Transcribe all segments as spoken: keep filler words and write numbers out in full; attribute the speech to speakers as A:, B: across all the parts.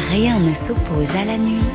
A: Rien ne s'oppose à la nuit.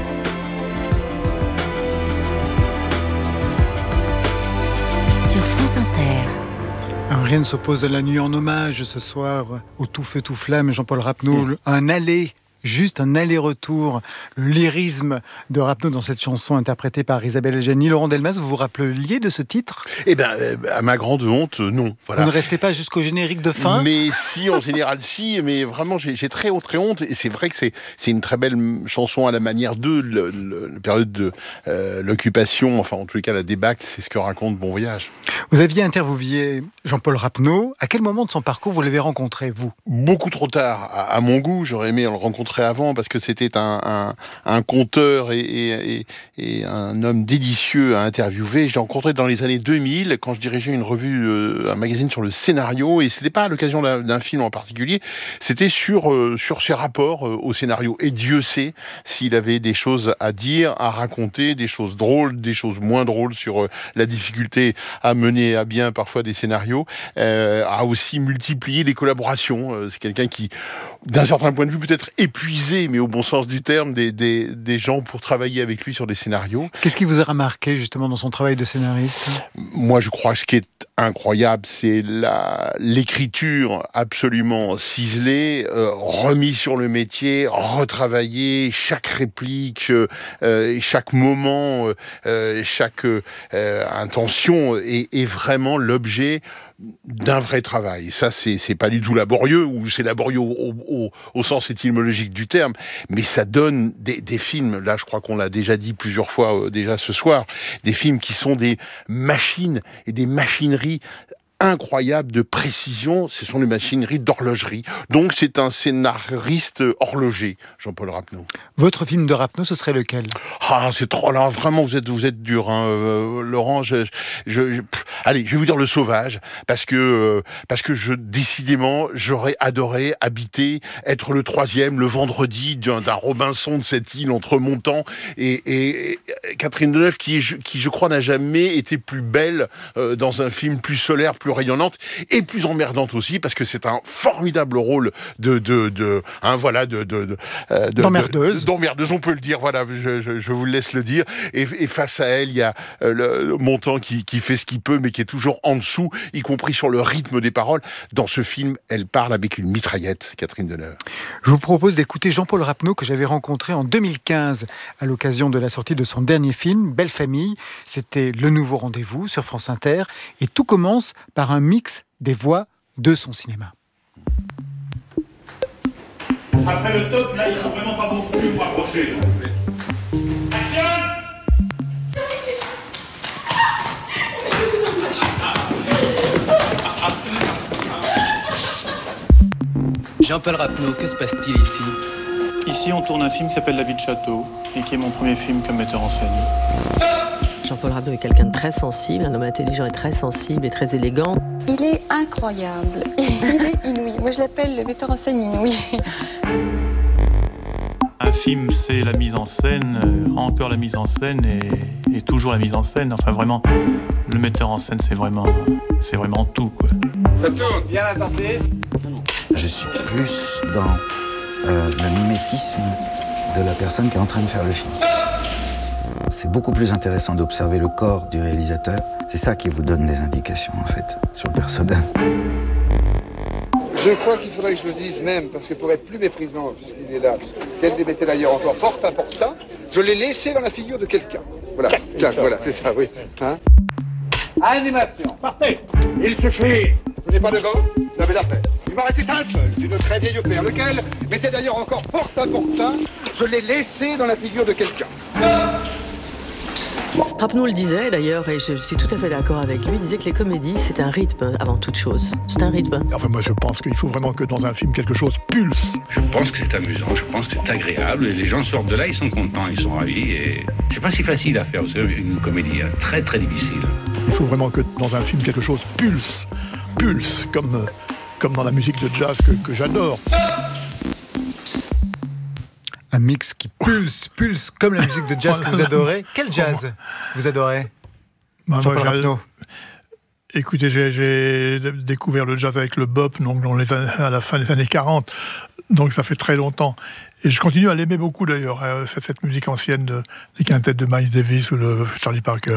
A: Sur France Inter.
B: Rien ne s'oppose à la nuit, en hommage ce soir au tout feu tout flamme Jean-Paul Rapneau, mmh. un aller. Juste un aller-retour, le lyrisme de Rapneau dans cette chanson interprétée par Isabelle Adjani. Laurent Delmas, vous vous rappeliez de ce titre ?
C: Eh bien, à ma grande honte, non. Voilà.
B: Vous ne restez pas jusqu'au générique de fin ?
C: Mais si, en général, si. Mais vraiment, j'ai, j'ai très honte, très honte. Et c'est vrai que c'est, c'est une très belle chanson à la manière de le, le, la période de euh, l'occupation, enfin, en tous les cas, la débâcle, c'est ce que raconte Bon Voyage.
B: Vous aviez interviewé Jean-Paul Rapneau. À quel moment de son parcours vous l'avez rencontré, vous ?
C: Beaucoup trop tard, à, à mon goût. J'aurais aimé le rencontrer avant parce que c'était un, un, un conteur et, et, et, et un homme délicieux à interviewer. Je l'ai rencontré dans les années deux mille quand je dirigeais une revue, euh, un magazine sur le scénario, et c'était pas à l'occasion d'un, d'un film en particulier, c'était sur, euh, sur ses rapports euh, au scénario. Et Dieu sait s'il avait des choses à dire, à raconter, des choses drôles, des choses moins drôles sur euh, la difficulté à mener à bien parfois des scénarios, euh, à aussi multiplier les collaborations. Euh, c'est quelqu'un qui, d'un certain point de vue, peut être épuisé, mais au bon sens du terme, des, des, des gens pour travailler avec lui sur des scénarios.
B: Qu'est-ce qui vous a remarqué justement dans son travail de scénariste ?
C: Moi, je crois que ce qui est incroyable, c'est la, l'écriture absolument ciselée, euh, remis sur le métier, retravaillé, chaque réplique, euh, chaque moment, euh, chaque euh, intention est, est vraiment l'objet d'un vrai travail. Et ça, c'est, c'est pas du tout laborieux, ou c'est laborieux au, au, au sens étymologique du terme, mais ça donne des, des films, là je crois qu'on l'a déjà dit plusieurs fois euh, déjà ce soir, des films qui sont des machines et des machineries incroyable de précision, ce sont les machineries d'horlogerie. Donc c'est un scénariste horloger, Jean-Paul Rapneau.
B: Votre film de Rapneau, ce serait lequel ?
C: Ah, c'est trop là, vraiment vous êtes vous êtes dur, hein, euh, Laurent. Je, je, je pff, allez, je vais vous dire Le Sauvage, parce que euh, parce que je décidément j'aurais adoré habiter, être le troisième, le vendredi d'un, d'un Robinson de cette île entre Montant et, et, et Catherine Deneuve, qui qui je crois n'a jamais été plus belle euh, dans un film plus solaire, plus rayonnante et plus emmerdante aussi, parce que c'est un formidable rôle de de de hein, voilà de de, de, euh, de
B: d'emmerdeuse.
C: De, d'emmerdeuse, on peut le dire. Voilà, je, je, je vous laisse le dire. Et, et face à elle, il y a euh, le, le Montant qui qui fait ce qu'il peut, mais qui est toujours en dessous, y compris sur le rythme des paroles. Dans ce film, elle parle avec une mitraillette, Catherine Deneuve.
B: Je vous propose d'écouter Jean-Paul Rapneau, que j'avais rencontré en deux mille quinze à l'occasion de la sortie de son dernier film, Belle Famille. C'était Le Nouveau Rendez-vous sur France Inter, et tout commence par un mix des voix de son cinéma.
D: Après le top, là, il ne faut vraiment pas beaucoup plus vous rapprocher. Action!
E: Jean-Paul Rapneau, que se passe-t-il ici ?
F: Ici, on tourne un film qui s'appelle La vie de château, et qui est mon premier film comme metteur en scène.
G: Jean-Paul Rapneau est quelqu'un de très sensible, un homme intelligent et très sensible et très élégant.
H: Il est incroyable, il est inouï. Moi, je l'appelle le metteur en scène inouï.
F: Un film, c'est la mise en scène, euh, encore la mise en scène et, et toujours la mise en scène. Enfin, vraiment, le metteur en scène, c'est vraiment, c'est vraiment tout, quoi.
D: Ça tourne, bien attendu.
I: Je suis plus dans euh, le mimétisme de la personne qui est en train de faire le film. C'est beaucoup plus intéressant d'observer le corps du réalisateur. C'est ça qui vous donne des indications, en fait, sur le personnage.
J: Je crois qu'il faudrait que je le dise même, parce que pour être plus méprisant, puisqu'il est là, qu'elle mettait d'ailleurs encore fort important, je l'ai laissé dans la figure de quelqu'un. Voilà, tiens, voilà, c'est ça, oui. Hein?
D: Animation, parfait. Il suffit.
J: Je n'ai pas de gants, vous avez la paix. Il m'en restait un seul, d'une très vieille paire, lequel m'était d'ailleurs encore fort important, je l'ai laissé dans la figure de quelqu'un.
G: Rapneau le disait d'ailleurs, et je suis tout à fait d'accord avec lui, il disait que les comédies, c'est un rythme avant toute chose. C'est un rythme.
K: Enfin, moi, je pense qu'il faut vraiment que dans un film, quelque chose pulse.
L: Je pense que c'est amusant, je pense que c'est agréable, et les gens sortent de là, ils sont contents, ils sont ravis, et c'est pas si facile à faire, c'est une comédie hein, très très difficile.
K: Il faut vraiment que dans un film, quelque chose pulse, pulse, comme, euh, comme dans la musique de jazz que, que j'adore.
B: Un mix qui pulse, pulse, comme la musique de jazz que vous adorez. Quel jazz vous adorez,
K: bah,
B: Jean-Paul Rapneau?
K: Écoutez, j'ai, j'ai découvert le jazz avec le bop, donc dans les, à la fin des années quarante, donc ça fait très longtemps. Et je continue à l'aimer beaucoup d'ailleurs, euh, cette, cette musique ancienne de, des quintettes de Miles Davis ou de Charlie Parker.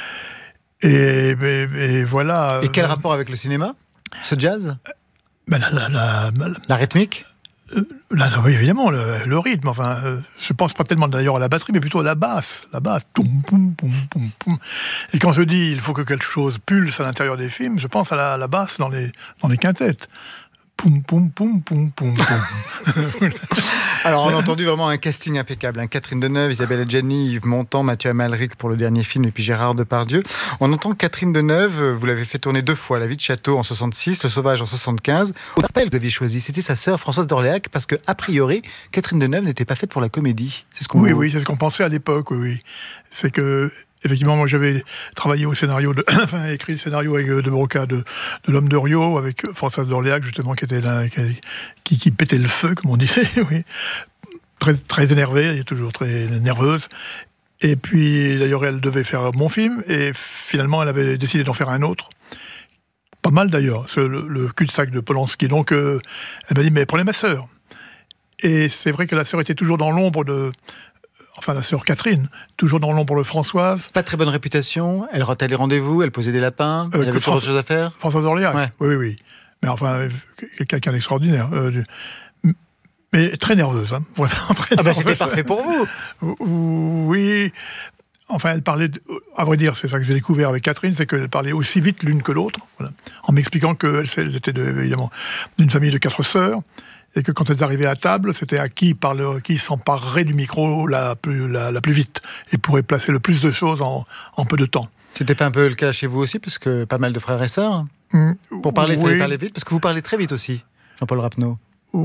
K: Et, et, et voilà.
B: Et quel
K: euh,
B: rapport avec le cinéma, ce jazz?
K: ben la, la, la, la,
B: La rythmique?
K: euh, là, là, oui, évidemment, le, le rythme. Enfin, euh, je pense pas tellement d'ailleurs à la batterie, mais plutôt à la basse. La basse. Toum, poum, poum, poum, poum. Et quand je dis il faut que quelque chose pulse à l'intérieur des films, je pense à la, la basse dans les, dans les quintettes. Poum, poum, poum, poum, poum, poum.
B: Alors, on a entendu vraiment un casting impeccable. Hein. Catherine Deneuve, Isabelle Adjani, Yves Montand, Mathieu Amalric pour le dernier film, et puis Gérard Depardieu. On entend Catherine Deneuve, vous l'avez fait tourner deux fois, La vie de Château en soixante-six, Le Sauvage en soixante-quinze. Au rappel, vous aviez choisi, c'était sa sœur Françoise d'Orléac, parce que a priori, Catherine Deneuve n'était pas faite pour la comédie. C'est ce qu'on
K: Oui,
B: vous...
K: oui, c'est ce qu'on pensait à l'époque, oui, oui. C'est que, effectivement, moi j'avais travaillé au scénario, de, enfin écrit le scénario avec De Broca de, de L'Homme de Rio, avec Françoise d'Orléac, justement, qui était là, qui, qui pétait le feu, comme on disait, oui. Très, très énervée, elle est toujours très nerveuse. Et puis, d'ailleurs, elle devait faire mon film, et finalement, elle avait décidé d'en faire un autre. Pas mal d'ailleurs, c'est le, le cul-de-sac de Polanski. Donc, euh, elle m'a dit, mais prenez ma sœur. Et c'est vrai que la sœur était toujours dans l'ombre de... Enfin, la sœur Catherine, toujours dans l'ombre de Françoise.
B: Pas très bonne réputation, elle ratait les rendez-vous, elle posait des lapins, euh, elle avait toujours autre chose à faire.
K: Françoise d'Orléac, ouais. oui, oui, oui. Mais enfin, quelqu'un d'extraordinaire. Euh, mais très nerveuse, hein, vraiment très
B: ah
K: nerveuse.
B: Ben c'était parfait pour vous.
K: Oui, enfin, elle parlait, de, à vrai dire, c'est ça que j'ai découvert avec Catherine, c'est qu'elle parlait aussi vite l'une que l'autre, voilà, en m'expliquant qu'elles étaient de, évidemment d'une famille de quatre sœurs, et que quand elles arrivaient à table, c'était à qui, parle, qui s'emparerait du micro la plus, la, la plus vite, et pourrait placer le plus de choses en, en peu de temps.
B: C'était pas un peu le cas chez vous aussi, parce que pas mal de frères et sœurs mmh, Pour parler, il oui. fallait parler vite, parce que vous parlez très vite aussi, Jean-Paul Rapneau.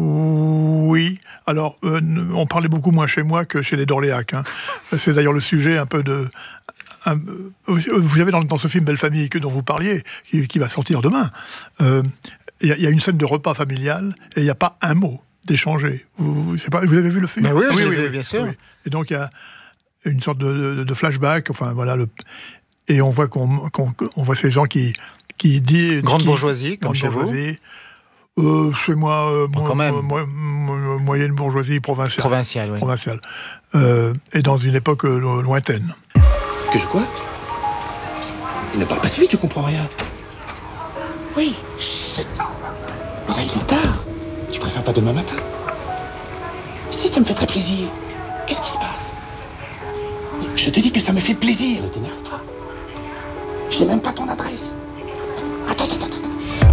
K: Oui, alors euh, on parlait beaucoup moins chez moi que chez les d'Orléac. Hein. C'est d'ailleurs le sujet un peu de... Un, vous avez dans, dans ce film Belle Famille que dont vous parliez, qui, qui va sortir demain, il euh, y, y a une scène de repas familial et il n'y a pas un mot d'échanger. Vous, pas, vous avez vu le film?
B: Ben oui,
K: ah, oui,
B: oui,
K: oui,
B: oui,
K: oui,
B: bien sûr. Oui.
K: Et donc il y a une sorte de, de, de flashback, enfin voilà, le, et on voit qu'on, qu'on on voit ces gens qui qui disent
B: grande
K: qui,
B: bourgeoisie, comme
K: grande
B: chez
K: bourgeoisie, vous. Euh, chez moi, euh,
B: bon,
K: mo-
B: quand même.
K: mo- mo- moyenne bourgeoisie provinciale.
B: Provinciale, oui.
K: Provinciale. Euh, et dans une époque euh, lointaine.
M: Que je quoi? Il ne parle pas si vite, je comprends rien. Oui. Chut. Mais là, il est tard. Tu préfères pas demain matin? Si, ça me fait très plaisir. Qu'est-ce qui se passe? Je te dis que ça me fait plaisir. Ne t'énerve pas. J'ai même pas ton adresse. Attends, attends, attends.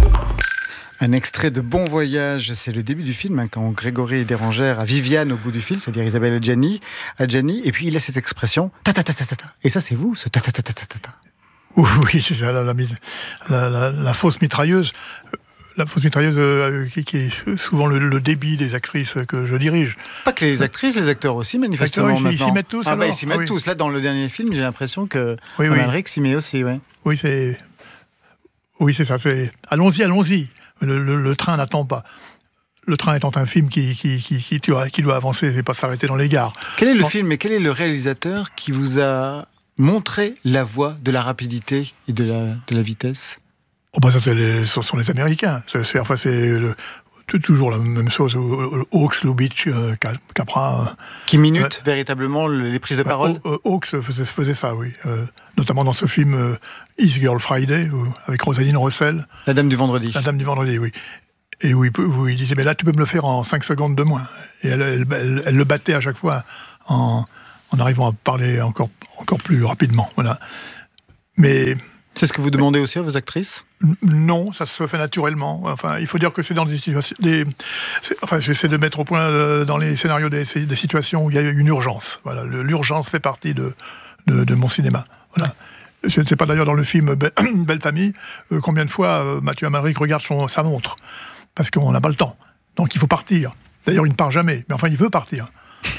B: Un extrait de Bon Voyage, c'est le début du film, hein, quand Grégory Dérangère a Viviane au bout du fil, c'est-à-dire Isabelle Adjani, Adjani, et puis il a cette expression ta ta ta ta ta ta. Et ça, c'est vous, ce ta ta ta ta ta ta.
K: Oui, c'est la, la, la, la, la fausse mitrailleuse, la fausse mitrailleuse euh, qui, qui est souvent le, le débit des actrices que je dirige.
B: Pas que les actrices, les acteurs aussi, manifestement.
K: Acteurs, ils s'y mettent tous.
B: Ah
K: alors.
B: bah, ils s'y mettent
K: oui.
B: tous. Là, dans le dernier film, j'ai l'impression que
K: oui, oui.
B: Amalric s'y met aussi, ouais.
K: Oui, c'est, oui, c'est ça. C'est allons-y, allons-y. Le, le, le train n'attend pas. Le train étant un film qui, qui, qui, qui, doit, qui doit avancer et pas s'arrêter dans les gares.
B: Quel est le
K: bon.
B: film et quel est le réalisateur qui vous a montré la voie de la rapidité et de la, de la vitesse?
K: Oh bah ça, c'est les, ce sont les Américains. C'est, c'est, enfin, c'est le, toujours la même chose. Hawks, Lubitsch, euh, Capra.
B: Qui minute euh, véritablement les prises de
K: bah,
B: parole.
K: Hawks faisait, faisait ça, oui. Euh, notamment dans ce film euh, His Girl Friday, où, avec Rosaline Rossel.
B: La Dame du Vendredi.
K: La Dame du Vendredi, oui. Et où il, peut, où il disait, mais là, tu peux me le faire en cinq secondes de moins. Et elle, elle, elle, elle le battait à chaque fois en, en arrivant à parler encore, encore plus rapidement. Voilà. Mais...
B: C'est ce que vous demandez aussi à vos actrices?
K: Non, ça se fait naturellement. Enfin, il faut dire que c'est dans des situations... Des, enfin, j'essaie de mettre au point euh, dans les scénarios des, des situations où il y a une urgence. Voilà, le, l'urgence fait partie de, de, de mon cinéma. Voilà. Je ne sais pas d'ailleurs dans le film Be- Belle Famille, euh, combien de fois euh, Mathieu Amalric regarde son, sa montre. Parce qu'on n'a pas le temps. Donc il faut partir. D'ailleurs, il ne part jamais. Mais enfin, il veut partir.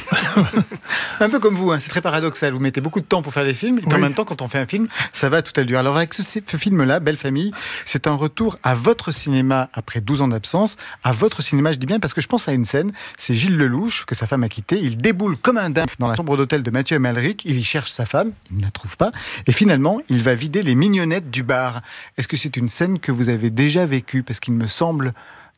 B: Un peu comme vous, hein, c'est très paradoxal. Vous mettez beaucoup de temps pour faire les films, et oui. En même temps, quand on fait un film, ça va à toute allure. Alors avec ce, ce film-là, Belle Famille, c'est un retour à votre cinéma après douze ans d'absence. À votre cinéma, je dis bien parce que je pense à une scène. C'est Gilles Lelouch, que sa femme a quitté. Il déboule comme un dingue dans la chambre d'hôtel de Mathieu Amalric. Il y cherche sa femme, il ne la trouve pas. Et finalement, il va vider les mignonnettes du bar. Est-ce que c'est une scène que vous avez déjà vécue? Parce qu'il me semble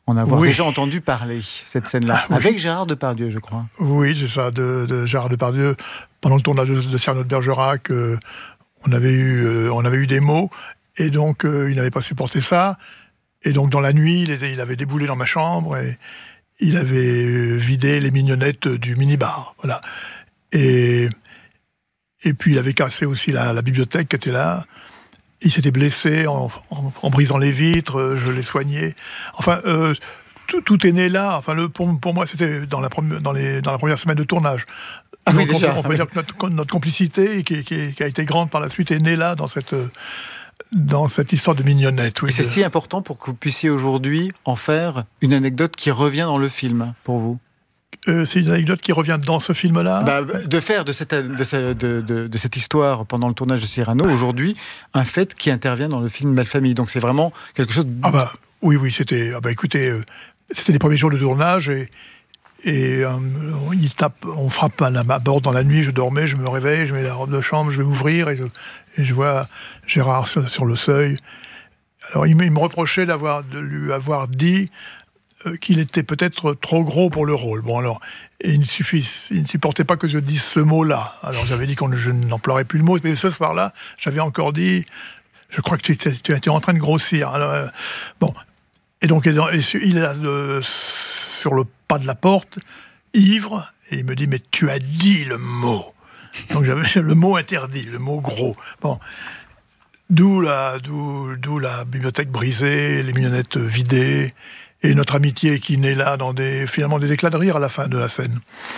B: en avoir
K: oui.
B: déjà entendu parler, cette scène-là,
K: oui.
B: avec Gérard Depardieu, je crois.
K: Oui, c'est ça, de, de Gérard Depardieu. Pendant le tournage de, de Cyrano de Bergerac, euh, on, avait eu, euh, on avait eu des mots, et donc euh, il n'avait pas supporté ça. Et donc dans la nuit, il, était, il avait déboulé dans ma chambre, et il avait vidé les mignonnettes du minibar. Voilà. Et, et puis il avait cassé aussi la, la bibliothèque qui était là. Il s'était blessé en, en, en brisant les vitres, je l'ai soigné. Enfin, euh, tout, tout est né là. Enfin, le, pour, pour moi, c'était dans la, dans, les, dans la première semaine de tournage.
B: Ah
K: Donc,
B: oui, déjà,
K: on peut, on peut
B: ah
K: dire
B: oui.
K: que notre, notre complicité, qui, qui, qui a été grande par la suite, est née là, dans cette, dans cette histoire de mignonnette. Oui,
B: Et c'est
K: de...
B: si important pour que vous puissiez aujourd'hui en faire une anecdote qui revient dans le film, pour vous.
K: Euh, c'est une anecdote qui revient dans ce film-là.
B: Bah, de faire de cette, de, ce- de, de, de cette histoire pendant le tournage de Cyrano, aujourd'hui, un fait qui intervient dans le film Belle Famille. Donc c'est vraiment quelque chose... De...
K: Ah bah, oui, oui, c'était... Ah bah, écoutez, euh, c'était les premiers jours de tournage, et, et euh, il tape, on frappe à la ma porte dans la nuit, je dormais, je me réveille, je mets la robe de chambre, je vais ouvrir, et je, et je vois Gérard sur, sur le seuil. Alors il me, il me reprochait d'avoir, de lui avoir dit euh, qu'il était peut-être trop gros pour le rôle. Bon alors, et il ne suffit, il ne supportait pas que je dise ce mot-là. Alors j'avais dit que je n'emploierais plus le mot, mais ce soir-là, j'avais encore dit, je crois que tu étais, tu étais en train de grossir. Alors, euh, bon, et donc et dans, et il est là euh, sur le pas de la porte, ivre, et il me dit, mais tu as dit le mot. Donc j'avais le mot interdit, le mot gros. Bon. D'où la, d'où, d'où la bibliothèque brisée, les mignonnettes vidées, et notre amitié qui naît là dans des, finalement des éclats de rire à la fin de la scène.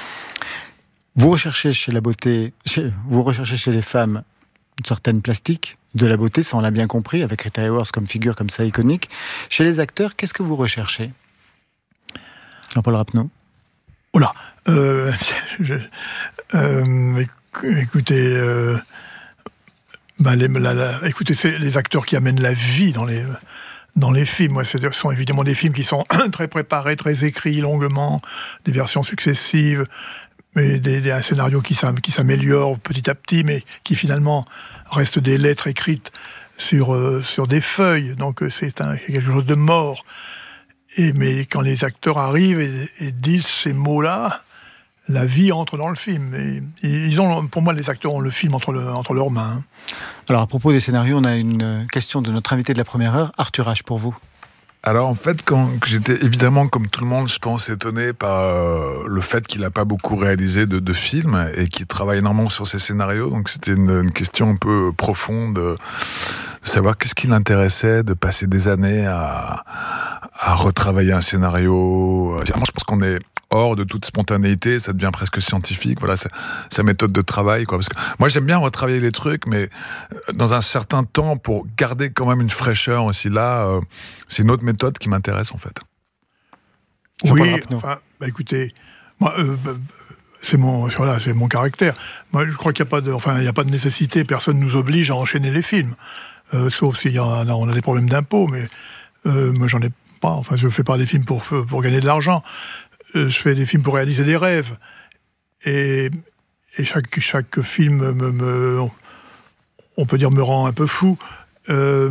B: Vous recherchez chez la beauté, chez, vous recherchez chez les femmes une certaine plastique, de la beauté, ça on l'a bien compris, avec Rita Hayworth comme figure comme ça iconique. Chez les acteurs, qu'est-ce que vous recherchez, Jean-Paul Rapneau?
K: Oh là, euh, je, euh, écoutez, euh, bah les, la, la, écoutez, c'est les acteurs qui amènent la vie dans les, dans les films. Ouais, ce sont évidemment des films qui sont très préparés, très écrits longuement, des versions successives, mais des, des, un scénario qui, qui s'améliore petit à petit, mais qui finalement reste des lettres écrites sur, euh, sur des feuilles. Donc c'est un, quelque chose de mort. Et, mais quand les acteurs arrivent et, et disent ces mots-là, la vie entre dans le film. Et, et ils ont, pour moi, les acteurs ont le film entre, le, entre leurs mains.
B: Alors, à propos des scénarios, on a une question de notre invité de la première heure, Arthur H, pour vous.
N: Alors, en fait, quand j'étais évidemment, comme tout le monde, je pense, étonné par euh, le fait qu'il n'a pas beaucoup réalisé de, de films et qu'il travaille énormément sur ses scénarios. Donc, c'était une, une question un peu profonde de savoir qu'est-ce qui l'intéressait de passer des années à, à retravailler un scénario. Moi, je pense qu'on est hors de toute spontanéité, ça devient presque scientifique. Voilà, c'est sa méthode de travail, quoi. Parce que moi, j'aime bien retravailler les trucs, mais dans un certain temps, pour garder quand même une fraîcheur aussi. Là, euh, c'est une autre méthode qui m'intéresse, en fait.
K: Oui, enfin, bah, écoutez, moi, euh, bah, c'est mon, voilà, c'est mon caractère. Moi, je crois qu'il n'y a pas de, enfin, il n'y a pas de nécessité. Personne nous oblige à enchaîner les films, euh, sauf s'il y a, on a des problèmes d'impôts. Mais euh, moi, j'en ai pas. Enfin, je fais pas des films pour pour gagner de l'argent. Je fais des films pour réaliser des rêves. Et, et chaque, chaque film, me, me, on peut dire, me rend un peu fou. Euh,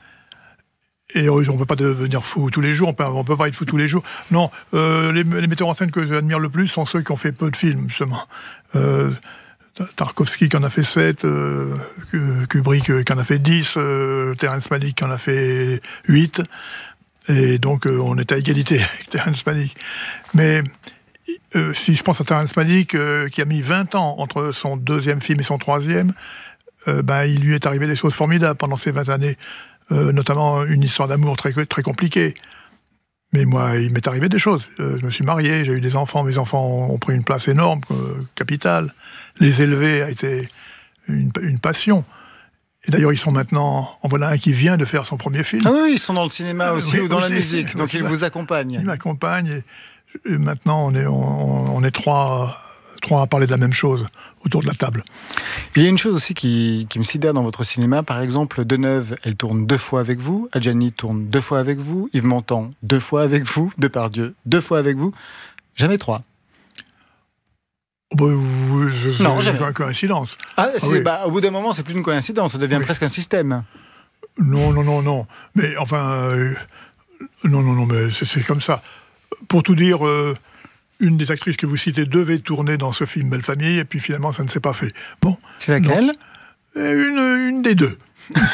K: et on ne peut pas devenir fou tous les jours, on ne peut pas être fou tous les jours. Non, euh, les, les metteurs en scène que j'admire le plus sont ceux qui ont fait peu de films, justement. Euh, Tarkovsky qui en a fait sept, euh, Kubrick qui en a fait dix, euh, Terrence Malick qui en a fait huit. Et donc, euh, on est à égalité avec Terrence Malick. Mais euh, si je pense à Terrence Malick, euh, qui a mis vingt ans entre son deuxième film et son troisième, euh, ben, il lui est arrivé des choses formidables pendant ces vingt années, euh, notamment une histoire d'amour très, très compliquée. Mais moi, il m'est arrivé des choses. Euh, je me suis marié, j'ai eu des enfants, mes enfants ont pris une place énorme, euh, capitale. Les élever a été une, une passion. Et d'ailleurs, ils sont maintenant... En voilà un qui vient de faire son premier film.
B: Ah oui, ils sont dans le cinéma aussi,
K: oui,
B: ou dans
K: aussi.
B: la musique, donc ils vous accompagnent.
K: Ils m'accompagnent, et, et maintenant, on est, on, on est trois, trois à parler de la même chose autour de la table.
B: Il y a une chose aussi qui, qui me sidère dans votre cinéma. Par exemple, Deneuve, elle tourne deux fois avec vous. Adjani tourne deux fois avec vous. Yves Montand, deux fois avec vous. Depardieu, deux fois avec vous. Jamais trois.
K: Bah, oui, c'est
B: non,
K: jamais. Une coïncidence.
B: Ah, ah oui. bah, au bout d'un moment, c'est plus une coïncidence, ça devient
K: oui.
B: presque un système.
K: Non, non, non, non. Mais enfin, euh, Non, non, non, mais c'est, c'est comme ça. Pour tout dire, euh, une des actrices que vous citez devait tourner dans ce film Belle Famille, et puis finalement, ça ne s'est pas fait. Bon.
B: C'est laquelle ?
K: Une, une des deux.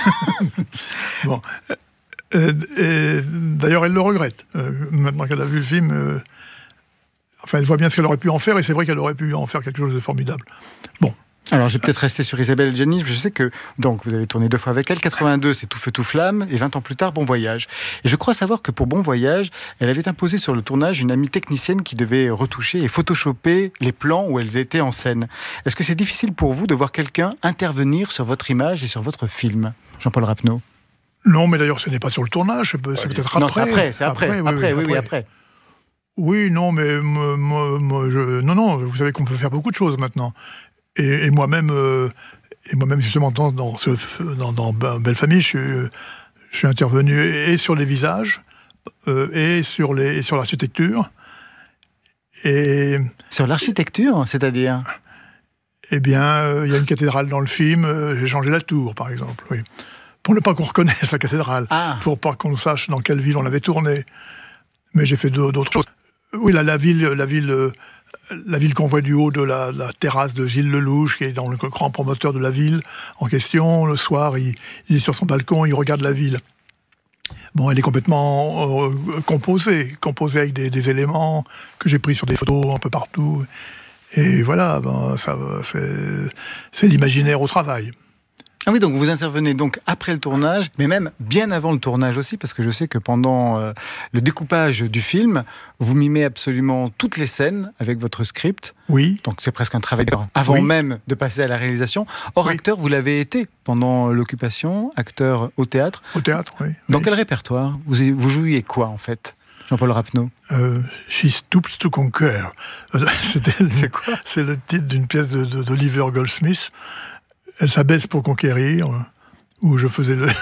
K: Bon. Euh, et, d'ailleurs, elle le regrette. Euh, maintenant qu'elle a vu le film, euh, enfin, elle voit bien ce qu'elle aurait pu en faire, et c'est vrai qu'elle aurait pu en faire quelque chose de formidable. Bon.
B: Alors, j'ai peut-être resté sur Isabelle Adjani. Je sais que donc vous avez tourné deux fois avec elle. quatre-vingt-deux, c'est Tout feu, tout flamme, et vingt ans plus tard, Bon voyage. Et je crois savoir que pour Bon voyage, elle avait imposé sur le tournage une amie technicienne qui devait retoucher et photoshopper les plans où elles étaient en scène. Est-ce que c'est difficile pour vous de voir quelqu'un intervenir sur votre image et sur votre film, Jean-Paul Rapneau ?
K: Non, mais d'ailleurs, ce n'est pas sur le tournage. C'est peut-être après.
B: Non, c'est après. C'est après. Après, oui, après, oui, oui, après.
K: Oui, non, mais moi, moi, moi, je... non, non. Vous savez qu'on peut faire beaucoup de choses maintenant. Et, et moi-même, euh, et moi-même justement dans, dans, ce, dans, dans Belle Famille, je suis, je suis intervenu et sur les visages euh, et sur les et sur l'architecture. Et
B: sur l'architecture, c'est-à-dire ?
K: Eh bien, euh, il y a une cathédrale dans le film. Euh, j'ai changé la tour, par exemple. Oui, pour ne pas qu'on reconnaisse la cathédrale,
B: ah.
K: pour pas qu'on sache dans quelle ville on avait tourné. Mais j'ai fait d'autres choses. Oui, la, la ville, la ville. Euh, La ville qu'on voit du haut de la, la terrasse de Gilles Lelouch, qui est dans le grand promoteur de la ville en question. Le soir, il, il est sur son balcon, il regarde la ville. Bon, elle est complètement euh, composée, composée avec des, des éléments que j'ai pris sur des photos un peu partout. Et voilà, ben, ça, c'est, c'est l'imaginaire au travail.
B: Ah oui, donc vous intervenez donc après le tournage, mais même bien avant le tournage aussi, parce que je sais que pendant euh, le découpage du film, vous mimez absolument toutes les scènes avec votre script.
K: Oui.
B: Donc c'est presque un travail avant oui. même de passer à la réalisation. Or, oui. acteur, vous l'avez été pendant l'occupation, acteur au théâtre.
K: Au théâtre, oui.
B: Dans
K: oui.
B: quel répertoire ? Vous, vous jouiez quoi, en fait, Jean-Paul Rapneau ?
K: euh, She Stoops to Conquer. C'était le, c'est quoi ? C'est le titre d'une pièce de, de, d'Oliver Goldsmith. Elle s'abaisse pour conquérir, où je faisais le...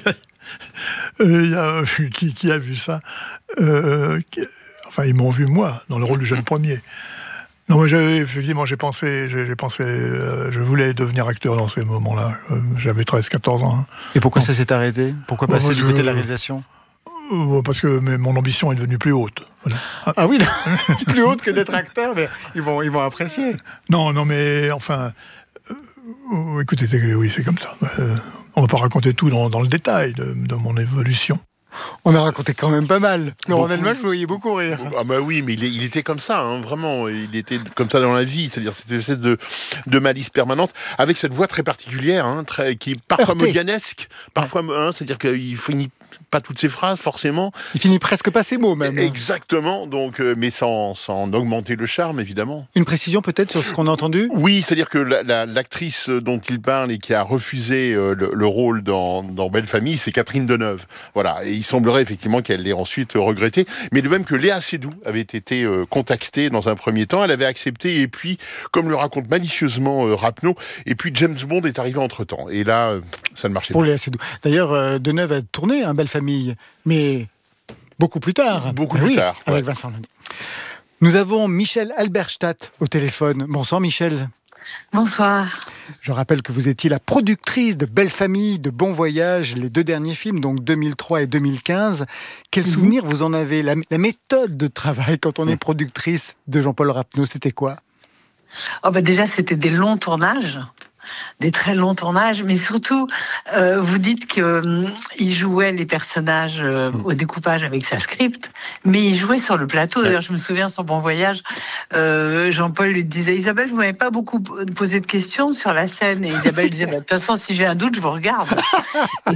K: Il y a, qui, qui a vu ça euh, qui... Enfin, ils m'ont vu, moi, dans le rôle du jeune premier. Non, mais j'ai, effectivement, j'ai pensé... J'ai, j'ai pensé euh, je voulais devenir acteur dans ces moments-là. Euh, j'avais treize quatorze ans. Hein.
B: Et pourquoi Donc, ça s'est arrêté ? Pourquoi passer moi, du côté je... de la réalisation ?
K: euh, Parce que mais mon ambition est devenue plus haute. Voilà.
B: Ah, ah oui, c'est plus haute que d'être acteur, mais ils vont, ils vont apprécier.
K: Non, non, mais enfin... Oh, écoutez, c'est, oui, c'est comme ça. Euh, on ne va pas raconter tout dans, dans le détail de, de mon évolution.
B: On a raconté quand même pas mal. Laurent Delmas, je voyais beaucoup rire.
C: Ah bah oui, mais il, il était comme ça, hein, vraiment. Il était comme ça dans la vie, c'est-à-dire c'était une espèce de, de malice permanente, avec cette voix très particulière, hein, très, qui est parfois
B: Heurté.
C: Modianesque, parfois, hein, c'est-à-dire qu'il finit pas toutes ses phrases, forcément.
B: Il finit presque pas ses mots, même.
C: Exactement, donc, euh, mais sans, sans augmenter le charme, évidemment.
B: Une précision peut-être sur ce qu'on a entendu ?
C: Oui, c'est-à-dire que la, la, l'actrice dont il parle et qui a refusé euh, le, le rôle dans, dans Belle Famille, c'est Catherine Deneuve. Voilà, et il semblerait effectivement qu'elle l'ait ensuite regretté, mais de même que Léa Seydoux avait été euh, contactée dans un premier temps, elle avait accepté, et puis, comme le raconte malicieusement euh, Rapneau, et puis James Bond est arrivé entre-temps, et là, euh, ça ne marchait
B: Pour
C: pas.
B: Léa Seydoux. D'ailleurs, euh, Deneuve a tourné un Belle Famille, mais beaucoup plus tard.
C: Beaucoup
B: ah
C: plus
B: oui,
C: tard.
B: Avec
C: ouais.
B: Vincent Lindon. Nous avons Michel Alberstadt au téléphone. Bonsoir Michel.
O: Bonsoir.
B: Je rappelle que vous étiez la productrice de Belle Famille, de Bon Voyage, les deux derniers films, donc deux mille trois et deux mille quinze. Quel mmh. souvenir vous en avez ? la, la méthode de travail quand on est productrice de Jean-Paul Rapneau, c'était quoi ?
O: Oh bah déjà, c'était des longs tournages. Des très longs tournages, mais surtout, euh, vous dites qu'il euh, jouait les personnages euh, au découpage avec sa script, mais il jouait sur le plateau. D'ailleurs, je me souviens, sur Bon Voyage, euh, Jean-Paul lui disait « Isabelle, vous m'avez pas beaucoup posé de questions sur la scène ?» Et Isabelle disait bah, « De toute façon, si j'ai un doute, je vous regarde. » Et